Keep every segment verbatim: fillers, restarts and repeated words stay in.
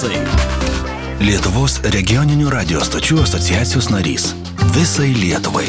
balsai. Lietuvos regioninių radio stočių asociacijos narys. Visai Lietuvai.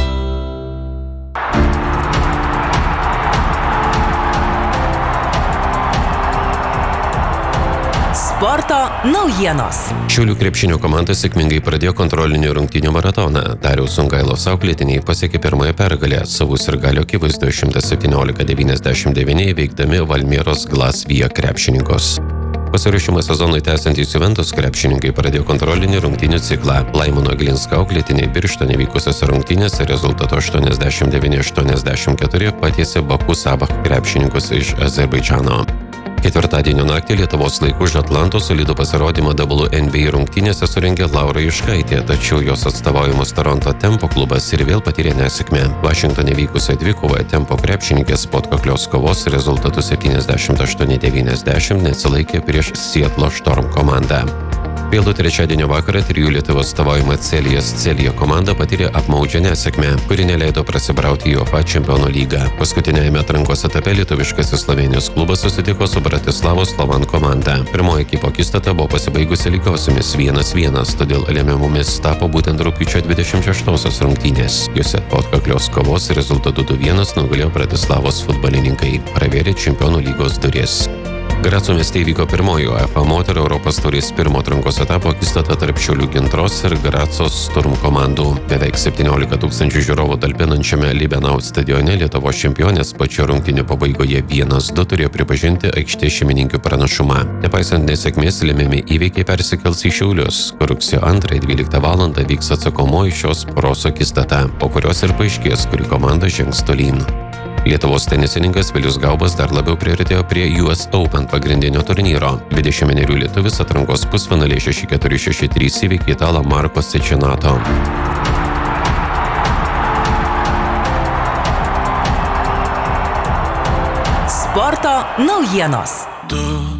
Sporto naujienos. Šiaulių krepšinio komanda sėkmingai pradėjo kontrolinį rungtynių maratoną. Dariaus Sungailos auklėtiniai pasiekė pirmąją pergalę. Savų sirgalių akivaizdoje šimtas septyniolika devyniasdešimt devyni įveikdami Valmieros Glasvija krepšininkus. Pasiruošimą sezonui tęsiantys Juventus krepšininkai pradėjo kontrolinį rungtynių ciklą. Laimono Glinsko auklėtiniai Birštone vykusiose rungtynėse rezultatu aštuoniasdešimt devyni aštuoniasdešimt keturi patiesė Baku Sabah krepšininkus iš Azerbaidžano. Ketvirtadienio naktį Lietuvos laiku už Atlanto solidų pasirodymą W N B A rungtynėse surengė Laura Juškaitė, tačiau jos atstovaujamos Toronto Tempo klubas ir vėl patyrė nesėkmę. Vašingtone vykusioje dvikovoje Tempo krepšininkės po atkaklios kovos rezultatu septyniasdešimt aštuoni devyniasdešimt neatsilaikė prieš Seattle Storm komandą. Vėlų trečiadienio vakarą trijų Lietuvos atstovaujama Celijas Celija komanda patyrė apmaudžią nesėkmę, kuri neleido prasibrauti į UEFA čempionų lygą. Paskutinėjame atrankos etape lietuviškasis Slovėnijos klubas susitiko su Bratislavos Slovan komanda. Pirmoji ekipo akistata buvo pasibaigusi lygiosiomis vienas vienas, todėl lemiamomis tapo būtent rugpjūčio dvidešimt šeštosios rungtynės. Jose po atkaklios kovos rezultatu du vienas nugalėjo Bratislavos futbolininkai. Pravėrė čempionų lygos duris. Graco mieste įvyko pirmoji UEFA moterų Europos taurės pirmo atrankos etapo akistata tarp Šiaulių Gintros ir Gracos Sturm komandų. Beveik septyniolika tūkstančių žiūrovų talpinančiame Liebenau stadione Lietuvos čempionės pačio rungtynių pabaigoje vienas du turėjo pripažinti aikštės šeimininkių pranašumą. Nepaisant nesėkmės, lemiami įvykiai persikels į Šiaulius, kur rugsėjo antrą dvyliktą valandą vyks atsakomoji šios poros akistata, po kurios ir paaiškės, kuri komanda žengs tolyn. Lietuvos tenisininkas Vilius Gaubas dar labiau priartėjo prie U S Open pagrindinio turnyro. dvidešimt vienerių lietuvis atrankos pusfinalį šeši keturi šeši trys įveikė italą Marko Cecchinato. Sporto naujienos. Tu